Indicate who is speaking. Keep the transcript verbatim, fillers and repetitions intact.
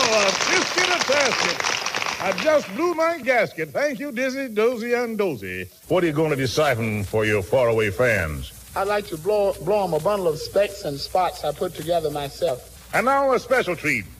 Speaker 1: a biscuit a tasket. I just blew my gasket. Thank you, Dizzy, Dozy, and Dozy. What are you going to decipher for your faraway fans?
Speaker 2: I'd like to blow, blow them a bundle of specks and spots I put together myself.
Speaker 1: And now a special treat.